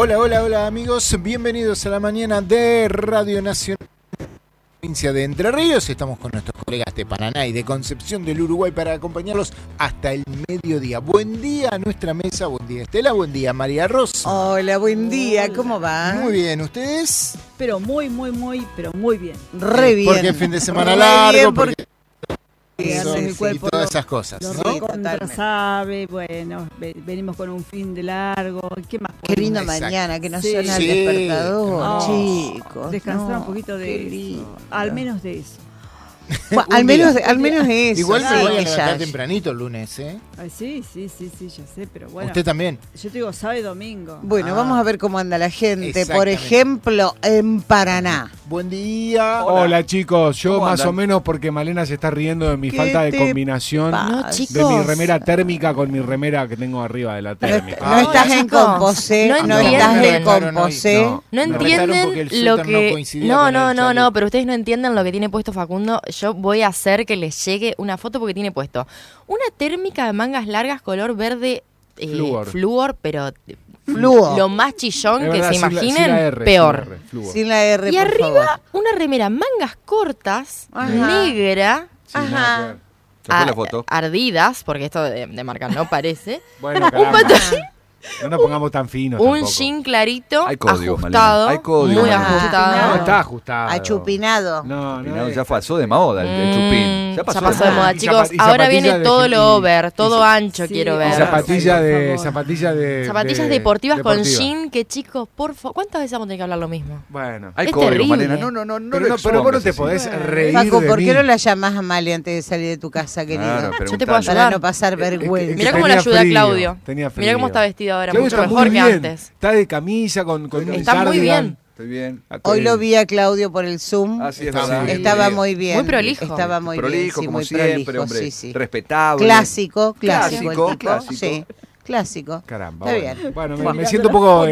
Hola, hola, hola amigos, bienvenidos a la mañana de Radio Nacional, provincia de Entre Ríos. Estamos con nuestros colegas de Paraná y de Concepción del Uruguay para acompañarlos hasta el mediodía. Buen día a nuestra mesa, buen día Estela, buen día María Rosa. Hola, buen día, Hola. ¿cómo va? Muy bien, ¿ustedes? Pero muy bien. Re bien. Porque es fin de semana Re largo, bien, porque Eso, y el cuerpo todas esas cosas, lo ¿no? recontra Totalmente. sabe, bueno, venimos con un fin de largo, ¿qué más? Qué linda Exacto. mañana, que no Sí. suena el Sí. despertador, No. chicos. Descansar no, un poquito qué de lindo. eso, al menos de eso. Bueno, Un al día. menos eso. Igual sí, me voy a que levantar ya- tempranito el lunes, ¿eh? Ay, sí, ya sé, pero bueno. ¿Usted también? Yo te digo sábado y domingo. Bueno, Ah. vamos a ver cómo anda la gente. Por Exactamente. ejemplo, en Paraná. Buen día. Hola chicos, yo ¿Cómo más andan? o menos porque Malena se está riendo de mi ¿Qué falta de te combinación pasa? de chicos. mi remera térmica con mi remera que tengo arriba de la No, térmica. no estás en chicos, composé, no no estás entienden. en composé. No. No Me retaron entienden porque el lo suéter no que... coincidía No, con el chaleco. no, pero ustedes no entienden lo que tiene puesto Facundo. Yo voy a hacer que les llegue una foto porque tiene puesto una térmica de mangas largas color verde flúor, pero Fluo. lo más chillón Es que verdad, se sin la- imaginen, sin la R, peor. sin la R, flúor. Sin la R, Y por arriba favor. una remera mangas cortas, Ajá. negra, Sí, nada que Ajá. ver. Ya fue la foto. ardidas, porque esto de marca no parece. Bueno, Un caramba, pantalón, no nos pongamos tan finos un tampoco. jean clarito, Hay código, ajustado, Malena. Hay código, muy Malena. No, ajustado. está ajustado. Achupinado. No, Ya pasó de moda el chupín. Ya pasó, de moda, Y chicos. y Ahora zapatilla viene de todo gel- lo over, todo ancho Sí, quiero y ver. Y Por zapatillas favor. de Zapatillas deportivas con jean, que chicos, por favor, ¿cuántas veces vamos a tener que hablar lo mismo? Bueno, Hay Es código, terrible. Malena. No pero, lo pero vos no expongas te así. podés reír Facu, de ¿por mí. qué no la llamás a Mali antes de salir de tu casa, querido? Claro, Yo te puedo preguntale. ayudar. Para no pasar vergüenza. Es que Mirá cómo le tenía ayuda a frío, Claudio. tenía Mirá cómo frío. está vestido ahora, Claudio mucho está mejor muy que bien. antes. Está de camisa con un Está muy cardigan. bien. Estoy bien. Hoy lo vi a Claudio por el Zoom. Así es Está verdad. muy bien. Estaba muy bien. Muy prolijo. Estaba muy bien, Prolijo, sí, como muy siempre, prolijo, hombre. sí, sí. Respetable. Clásico el Clásico, tipo. clásico. Sí, clásico. Caramba, Está bueno. bien. Bueno, me siento un poco...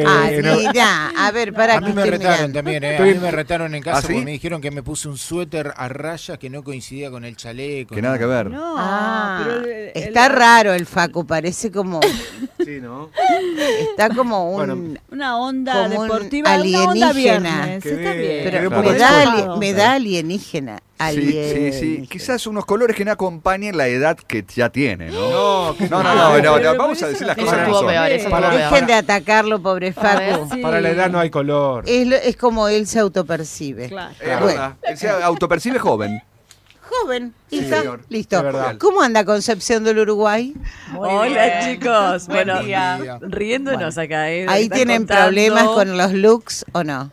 Mira, a ver, para A que mí me estoy retaron mirando. también, ¿eh? A Estoy- mí me retaron en casa ¿Ah, sí? porque me dijeron que me puse un suéter a rayas que no coincidía con el chaleco. Que nada que ver. No, Ah, pero está raro el Facu, parece como... Sí, ¿no? Está como un... Bueno, una onda como un deportiva, una onda alienígena. viernes, Quedé- está bien. pero quedé un me poco da, expuesto. me da alienígena. Sí, Alienígena. sí. Quizás unos colores que no acompañen la edad que ya tiene, ¿no? No, que- No, pero vamos a eso decir no las tiene cosas Eso como estuvo son. peor, eso Para- estuvo peor. Dejen de atacarlo, pobre A ver, Facu. sí. Para la edad no hay color. Es como él se autopercibe. Claro. Es verdad. Él se autopercibe joven. Joven, Sí, ¿listo? señor. Listo. Es verdad. ¿Cómo anda Concepción del Uruguay? Hola chicos, bueno, día. riéndonos acá. ¿Ahí Están tienen contando. problemas con los looks o no?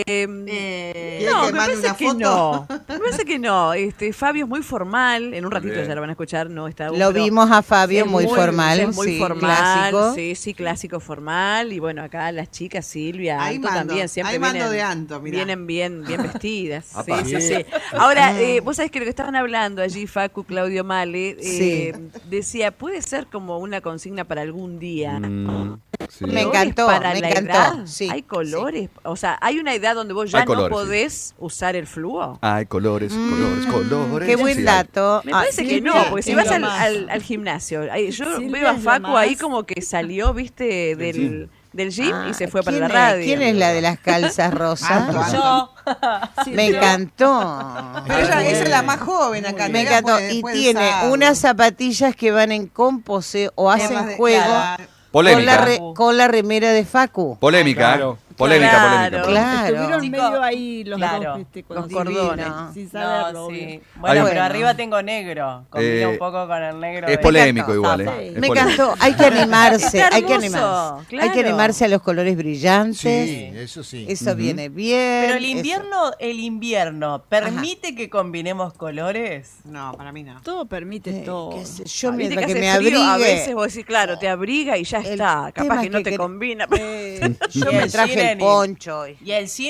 No, me parece que no. Me parece que no. Fabio es muy formal. En un ratito Bien. ya lo van a escuchar. No está aún, Lo pero vimos a Fabio es muy formal, es muy sí, formal. clásico. Sí, clásico formal. Y bueno, acá las chicas, Silvia, Ahí Anto mando, también siempre ahí mando vienen, de Anto, mirá. vienen bien vestidas. Sí, Apa. sí, sí. Ahora, vos sabés que lo que estaban hablando allí, Facu, Claudio Male, Sí. decía, puede ser como una consigna para algún día. Sí. Me ¿Colores encantó, para me la encantó, edad? sí, ¿Hay colores? O sea, ¿hay una edad donde vos ya Hay no colores, podés usar el fluo? Hay colores. Qué buen Sí, hay. dato. Me parece que no, Silvia porque si es vas lo al, más. al gimnasio, yo Silvia veo a es lo Facu ahí más. como que salió, viste, del gym y se fue para ¿quién la radio. es? ¿Quién es la de las calzas rosas? Yo. Me encantó. Pero esa es la más joven acá. Me Mira, encantó. puede- Y puede tiene usarlo. unas zapatillas que van en composé o hacen Temas de- juego claro. Polémica. con la remera de Facu. Polémica. Claro. Polémica, Claro. polémica. Claro. Estuvieron Chicos, medio ahí los claro, dos, con los cordones, divinos. sin saberlo. No, sí. obvio. Bueno, Hay un- pero arriba tengo negro. Combina un poco con el negro. Es de- polémico Me igual, encantó. ¿eh? Es Me polémico. encantó. Hay que animarse. Está Hay que hermoso, animarse. claro. Hay que animarse a los colores brillantes. Sí, eso sí. Eso viene bien. Pero el invierno, ¿permite que combinemos colores? No, para mí no. Todo permite todo. Qué sé yo, Viste mientras que hace me frío, a abrigue. veces vos decís, claro, te abriga y ya El está. tema Capaz es que no que te quer- combina. Yo Y me el traje cine el ni- poncho hoy. Y el cine